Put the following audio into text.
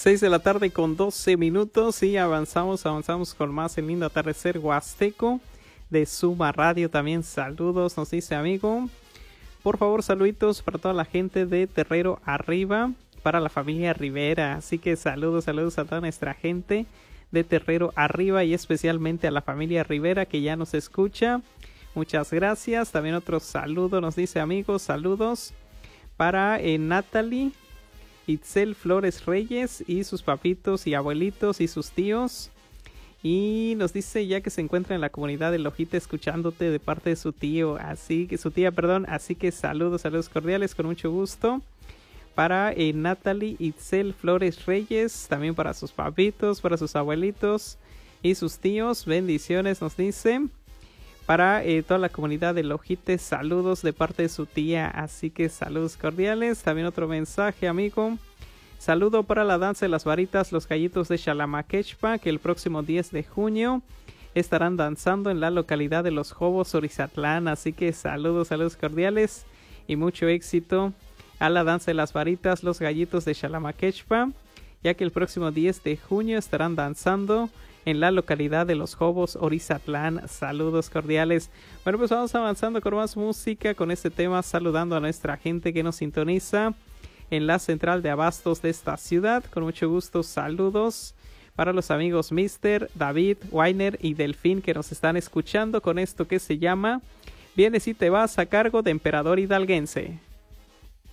6 de la tarde con 12 minutos y avanzamos con más el lindo atardecer huasteco de Suma Radio. También saludos, nos dice amigo. Por favor, saluditos para toda la gente de Terrero Arriba, para la familia Rivera. Así que saludos a toda nuestra gente de Terrero Arriba y especialmente a la familia Rivera que ya nos escucha. Muchas gracias. También otro saludo nos dice amigos, saludos para Natalie Itzel Flores Reyes y sus papitos y abuelitos y sus tíos. Y nos dice ya que se encuentra en la comunidad de Lojita escuchándote de parte de su tío, así que saludos cordiales con mucho gusto para Natalie Itzel Flores Reyes, también para sus papitos, para sus abuelitos y sus tíos, bendiciones nos dice. Para toda la comunidad de Lojite, saludos de parte de su tía, así que saludos cordiales. También otro mensaje, amigo. Saludo para la danza de las varitas, los gallitos de Xalamaquechpa, que el próximo 10 de junio estarán danzando en la localidad de Los Jobos, Orizatlán. Así que saludos cordiales y mucho éxito a la danza de las varitas, los gallitos de Xalamaquechpa, ya que el próximo 10 de junio estarán danzando en la localidad de Los Jobos, Orizatlán. Saludos cordiales. Bueno, pues vamos avanzando con más música con este tema, saludando a nuestra gente que nos sintoniza en la central de abastos de esta ciudad. Con mucho gusto, saludos para los amigos Mr. David, Weiner y Delfín que nos están escuchando con esto que se llama Vienes y te vas, a cargo de Emperador Hidalguense.